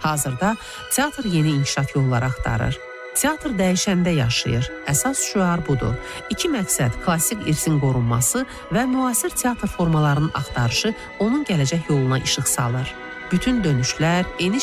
Hazırda teatr yeni inkişaf yolları axtarır. Teatr dəyişəndə yaşayır. Əsas şüar budur. İki məqsəd, klassik irsin qorunması və müasir teatr formalarının axtarışı onun gələcək yoluna işıq salır. Bütün dönüşlər, eniş